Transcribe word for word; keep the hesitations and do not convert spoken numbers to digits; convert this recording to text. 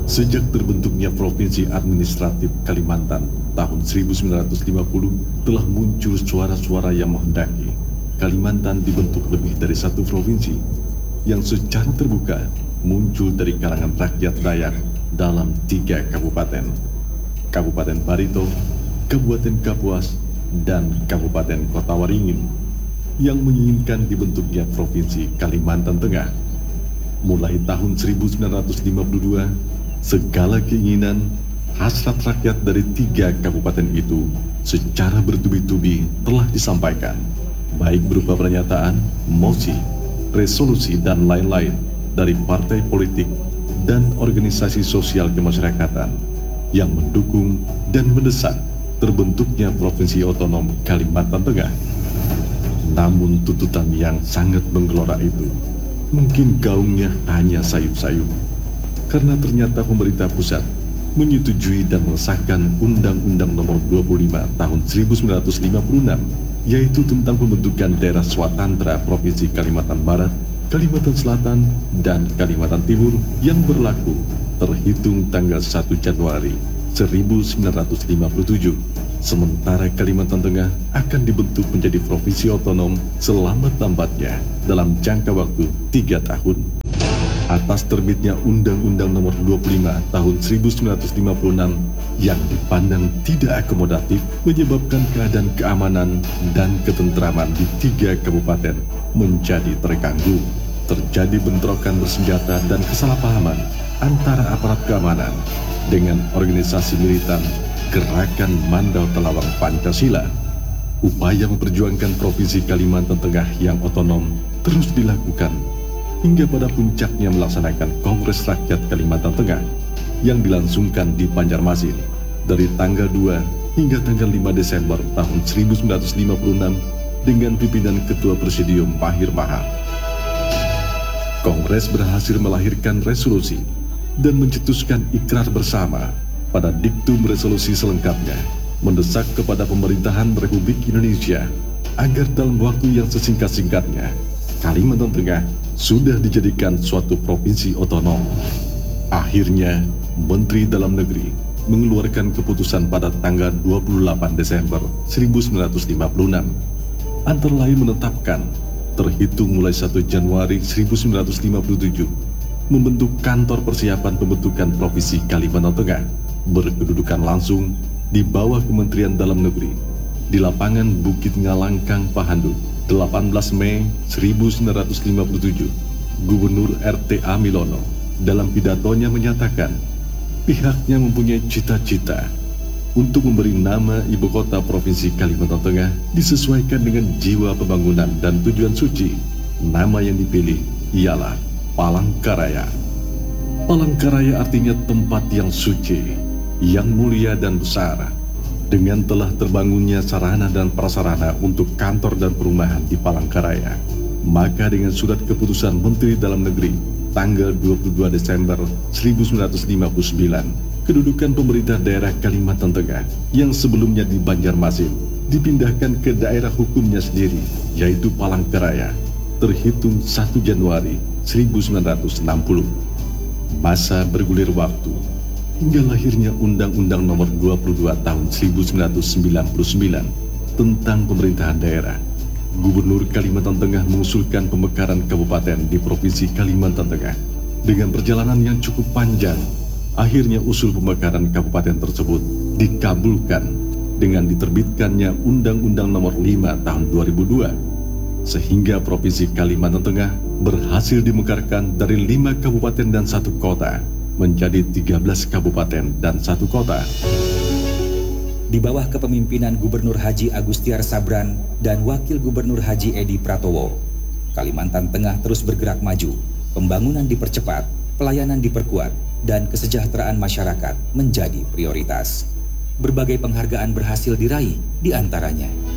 Sejak terbentuknya Provinsi Administratif Kalimantan tahun seribu sembilan ratus lima puluh telah muncul suara-suara yang menghendaki Kalimantan dibentuk lebih dari satu provinsi yang secara terbuka muncul dari kalangan rakyat Dayak dalam tiga kabupaten, Kabupaten Barito, Kabupaten Kapuas, dan Kabupaten Kota Waringin, yang menginginkan dibentuknya Provinsi Kalimantan Tengah. Mulai tahun seribu sembilan ratus lima puluh dua, segala keinginan, hasrat rakyat dari tiga kabupaten itu secara bertubi-tubi telah disampaikan, baik berupa pernyataan, mosi, resolusi, dan lain-lain dari partai politik dan organisasi sosial kemasyarakatan yang mendukung dan mendesak terbentuknya Provinsi Otonom Kalimantan Tengah. Namun tuntutan yang sangat menggelora itu mungkin gaungnya hanya sayup-sayup, karena ternyata pemerintah pusat menyetujui dan mengesahkan Undang-Undang Nomor dua puluh lima Tahun seribu sembilan ratus lima puluh enam, yaitu tentang pembentukan daerah swatandra Provinsi Kalimantan Barat, Kalimantan Selatan, dan Kalimantan Timur yang berlaku terhitung tanggal satu Januari seribu sembilan ratus lima puluh tujuh. Sementara Kalimantan Tengah akan dibentuk menjadi provinsi otonom selambat-lambatnya dalam jangka waktu tiga tahun. Atas terbitnya Undang-Undang Nomor dua puluh lima Tahun seribu sembilan ratus lima puluh enam yang dipandang tidak akomodatif menyebabkan keadaan keamanan dan ketentraman di tiga kabupaten menjadi terganggu. Terjadi bentrokan bersenjata dan kesalahpahaman antara aparat keamanan dengan organisasi militan Gerakan Mandau Telawang Pancasila. Upaya memperjuangkan Provinsi Kalimantan Tengah yang otonom terus dilakukan hingga pada puncaknya melaksanakan Kongres Rakyat Kalimantan Tengah yang dilangsungkan di Banjarmasin dari tanggal dua hingga tanggal lima Desember tahun seribu sembilan ratus lima puluh enam dengan pimpinan Ketua Presidium Mahir Mahar. Kongres berhasil melahirkan resolusi dan mencetuskan ikrar bersama pada diktum resolusi selengkapnya, mendesak kepada pemerintahan Republik Indonesia agar dalam waktu yang sesingkat-singkatnya Kalimantan Tengah sudah dijadikan suatu provinsi otonom. Akhirnya, Menteri Dalam Negeri mengeluarkan keputusan pada tanggal dua puluh delapan Desember seribu sembilan ratus lima puluh enam, antara lain menetapkan terhitung mulai satu Januari seribu sembilan ratus lima puluh tujuh membentuk kantor persiapan pembentukan Provinsi Kalimantan Tengah berkedudukan langsung di bawah Kementerian Dalam Negeri di lapangan Bukit Ngalangkang Pahandut. Delapan belas Mei seribu sembilan ratus lima puluh tujuh, Gubernur R T A Milono dalam pidatonya menyatakan pihaknya mempunyai cita-cita untuk memberi nama ibu kota Provinsi Kalimantan Tengah disesuaikan dengan jiwa pembangunan dan tujuan suci. Nama yang dipilih ialah Palangkaraya. Palangkaraya artinya tempat yang suci, yang mulia dan besar. Dengan telah terbangunnya sarana dan prasarana untuk kantor dan perumahan di Palangkaraya, maka dengan surat keputusan Menteri Dalam Negeri tanggal dua puluh dua Desember seribu sembilan ratus lima puluh sembilan, kedudukan pemerintah daerah Kalimantan Tengah yang sebelumnya di Banjarmasin dipindahkan ke daerah hukumnya sendiri, yaitu Palangkaraya, terhitung satu Januari seribu sembilan ratus enam puluh. Masa bergulir waktu hingga lahirnya Undang-Undang Nomor dua puluh dua Tahun seribu sembilan ratus sembilan puluh sembilan tentang pemerintahan daerah. Gubernur Kalimantan Tengah mengusulkan pemekaran kabupaten di Provinsi Kalimantan Tengah. Dengan perjalanan yang cukup panjang, akhirnya usul pemekaran kabupaten tersebut dikabulkan dengan diterbitkannya Undang-Undang Nomor lima Tahun dua ribu dua, sehingga Provinsi Kalimantan Tengah berhasil dimekarkan dari lima kabupaten dan satu kota menjadi tiga belas kabupaten dan satu kota. Di bawah kepemimpinan Gubernur Haji Agustiar Sabran dan Wakil Gubernur Haji Edi Pratowo, Kalimantan Tengah terus bergerak maju, pembangunan dipercepat, pelayanan diperkuat, dan kesejahteraan masyarakat menjadi prioritas. Berbagai penghargaan berhasil diraih di antaranya